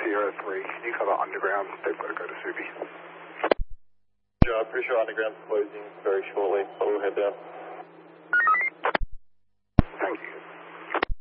Sierra 3. Can you cover underground? They've got to go to Subi. Pretty sure underground's closing very shortly, so we'll head down.